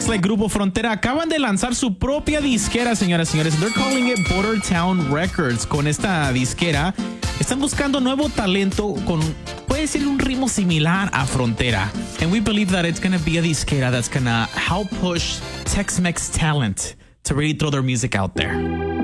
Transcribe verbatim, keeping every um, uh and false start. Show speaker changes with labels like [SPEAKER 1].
[SPEAKER 1] like Grupo Frontera acaban de lanzar su propia disquera, señoras y señores. They're calling it Border Town Records. Con esta disquera están buscando nuevo talento con, puede ser un ritmo similar a Frontera. And we believe that it's going to be a disquera that's going to help push Tex-Mex talent to really throw their music out there.